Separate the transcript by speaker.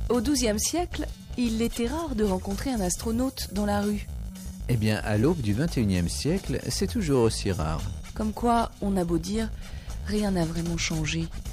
Speaker 1: Au XIIe siècle, il était rare de rencontrer un astronaute dans la rue.
Speaker 2: Eh bien, à l'aube du XXIe siècle, c'est toujours aussi rare.
Speaker 1: Comme quoi, on a beau dire, rien n'a vraiment changé.